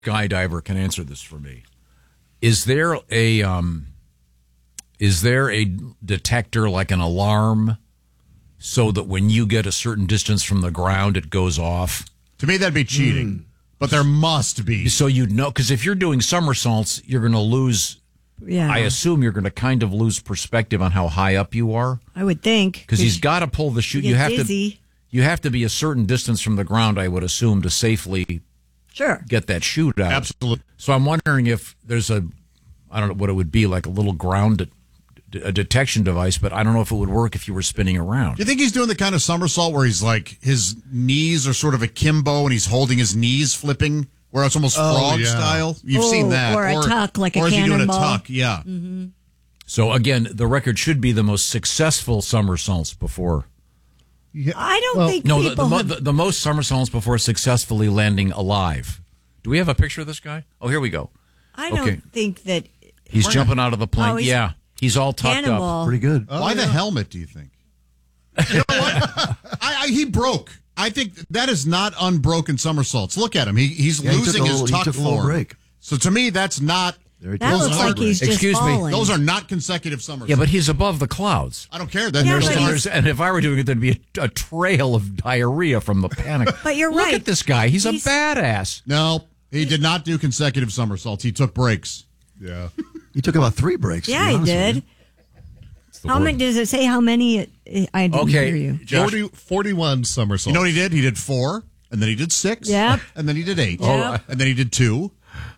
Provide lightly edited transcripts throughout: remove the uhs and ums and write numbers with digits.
skydiver can answer this for me. Is there a detector, like an alarm, so that when you get a certain distance from the ground, it goes off? To me, that'd be cheating. But there must be. So you'd know, because if you're doing somersaults, you're going to lose. Yeah. I assume you're going to kind of lose perspective on how high up you are. I would think. Because he's got to pull the chute. You have dizzy. You have to be a certain distance from the ground, I would assume, to safely get that chute out. Absolutely. So I'm wondering if there's I don't know what it would be, like a little ground a detection device, but I don't know if it would work if you were spinning around. Do you think he's doing the kind of somersault where he's like, his knees are sort of akimbo and he's holding his knees flipping, where it's almost frog style? You've seen that. Or a tuck, like a cannonball. Or is he doing a tuck? Yeah. Mm-hmm. So again, the record should be the most successful somersaults before. Yeah. I don't think the most somersaults before successfully landing alive. Do we have a picture of this guy? Oh, here we go. I don't think that... He's jumping out of the plane. Oh, he's all tucked up. Pretty good. Why the helmet, do you think? You know what? He broke. I think that is not unbroken somersaults. Look at him. He's losing his tuck form. Break. So to me, that's not... That looks like he's just falling. Those are not consecutive somersaults. Yeah, but he's above the clouds. I don't care. And if I were doing it, there'd be a trail of diarrhea from the panic. But you're Look right. at this guy. He's a badass. No, he did not do consecutive somersaults. He took breaks. Yeah. He took about 3 breaks. Yeah, he did. How many? Does it say how many? I didn't hear you. 41 somersaults. You know what he did? He did 4, and then he did 6. Yep. And then he did 8. Yep. And then he did 2.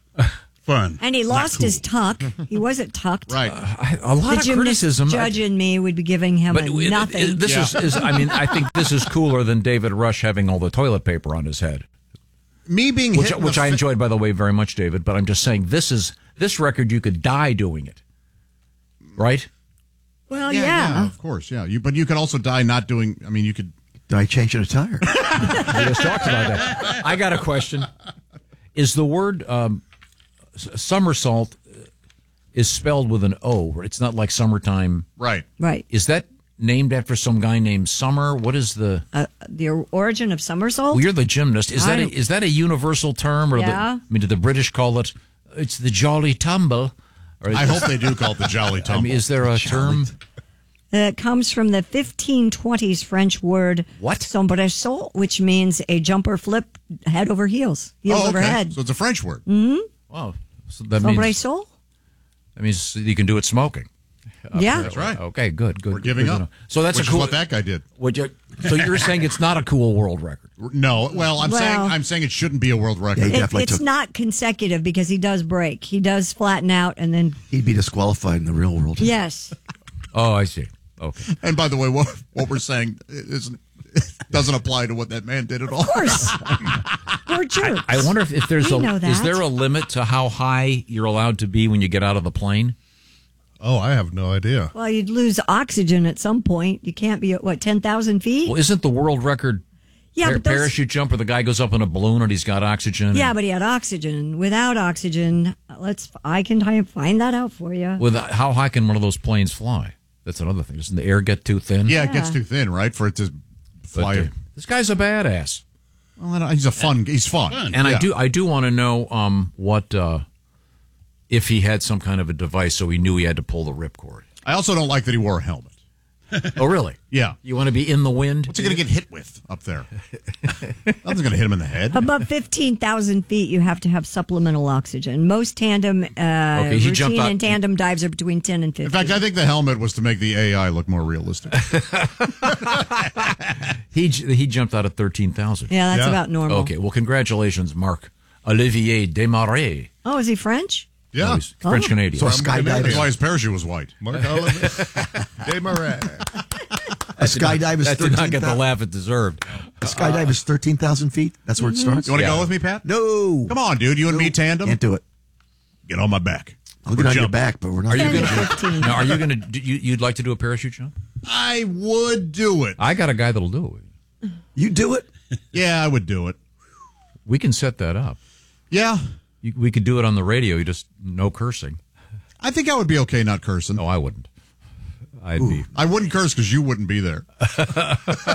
Fun. And he lost his tuck. He wasn't tucked. Right. A lot of criticism. Judge and me would be giving him nothing. This is. I mean, I think this is cooler than David Rush having all the toilet paper on his head. Me being which I enjoyed, by the way, very much, David. But I'm just saying, this record, you could die doing it, right? Well, yeah. Of course, yeah. But you could also die not doing. I mean, you could die changing a tire. We just talked about that. I got a question. Is the word somersault is spelled with an O? It's not like summertime. Right. Right. Is that named after some guy named Summer? What is the origin of somersault? Well, you're the gymnast. Is that a universal term? Or yeah. Do the British call it? It's the jolly tumble. I hope they do call it the jolly tumble. I mean, is there a term? It comes from the 1520s French word sombresaut, which means a jump or flip head over heels over head. So it's a French word. Mm-hmm. Wow. So that means you can do it smoking. Yeah, that's right. Okay, good. We're giving up. So that's Which is what that guy did. So you're saying it's not a cool world record? No. Well, I'm saying it shouldn't be a world record. Yeah, it's not consecutive because he does break. He does flatten out and then he'd be disqualified in the real world. Yes. Oh, I see. Okay. And by the way, what we're saying doesn't apply to what that man did at all. Of course. We're jerks. I wonder if there's is there a limit to how high you're allowed to be when you get out of the plane? Oh, I have no idea. Well, you'd lose oxygen at some point. You can't be at 10,000 feet? Well, isn't the world record parachute jump where the guy goes up in a balloon and he's got oxygen? Yeah, but he had oxygen. Without oxygen, I can find that out for you. How high can one of those planes fly? That's another thing. Doesn't the air get too thin? Yeah, it gets too thin, right, for it to fly. This guy's a badass. Well, he's fun. And I do want to know what if he had some kind of a device so he knew he had to pull the ripcord. I also don't like that he wore a helmet. Oh, really? Yeah. You want to be in the wind? What's he going to get hit with up there? Nothing's going to hit him in the head. Above 15,000 feet, you have to have supplemental oxygen. Most tandem, routine and tandem dives are between 10 and 15. In fact, I think the helmet was to make the AI look more realistic. He jumped out at 13,000. Yeah, that's about normal. Okay, well, congratulations, Marc Olivier Desmarais. Oh, is he French? Yeah. No, he's French-Canadian. So skydiving. That's why his parachute was white. Marc Olivier Desmarais. A skydive is 13,000. That did not get the laugh it deserved. A skydive is 13,000 feet. That's where it starts. You want to go with me, Pat? No. Come on, dude. You and me tandem? Can't do it. Get on my back. I'll get on your back, but we're not. Are you going to? You'd like to do a parachute jump? I would do it. I got a guy that'll do it. You do it? Yeah, I would do it. We can set that up. Yeah. We could do it on the radio. You just no cursing. I think I would be okay not cursing. No, I wouldn't. I wouldn't curse because you wouldn't be there.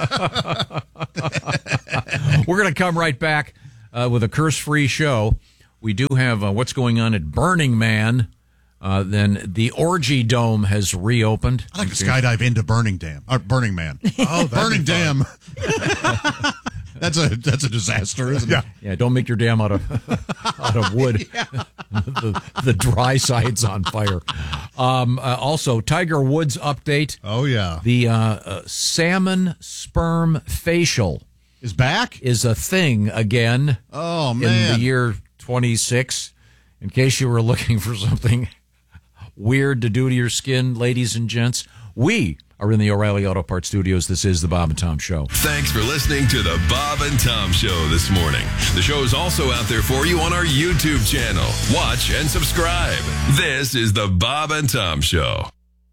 We're going to come right back with a curse-free show. We do have what's going on at Burning Man. Then the Orgy Dome has reopened. I like to skydive into Burning Man. Oh, Burning Dam. That's a disaster, isn't it? Yeah, don't make your dam out of wood. the dry side's on fire. Also, Tiger Woods update. Oh, yeah. The salmon sperm facial is back. Is a thing again. Oh, man. In the year 26. In case you were looking for something weird to do to your skin, ladies and gents, we are in the O'Reilly Auto Parts studios. This is the Bob and Tom Show. Thanks for listening to the Bob and Tom Show this morning. The show is also out there for you on our YouTube channel. Watch and subscribe. This is the Bob and Tom Show.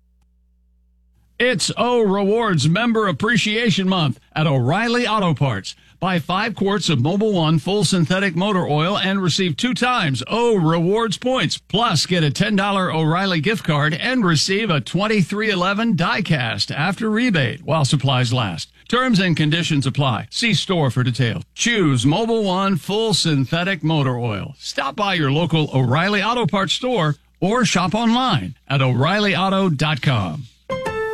It's O Rewards Member Appreciation Month at O'Reilly Auto Parts. Buy 5 quarts of Mobil 1 full synthetic motor oil and receive 2 times O Rewards points. Plus, get a $10 O'Reilly gift card and receive a 2311 die-cast after rebate while supplies last. Terms and conditions apply. See store for details. Choose Mobil 1 full synthetic motor oil. Stop by your local O'Reilly Auto Parts store or shop online at O'ReillyAuto.com.